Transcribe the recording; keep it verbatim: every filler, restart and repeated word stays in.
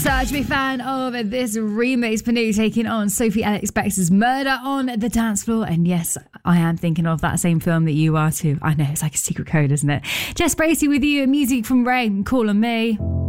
Such a big fan of this remix. Panu taking on Sophie Alex Bex's Murder on the Dance Floor. And yes, I am thinking of that same film that you are too. I know, it's like a secret code, isn't it? Jess Bracey with you, music from Rain, Call on Me.